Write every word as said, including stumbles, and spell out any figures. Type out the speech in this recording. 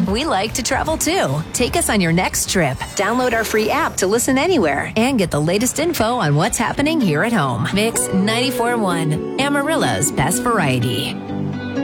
we like to travel too. Take us on your next trip. Download our free app to listen anywhere and get the latest info on what's happening here at home. Mix ninety-four point one, Amarillo's best variety.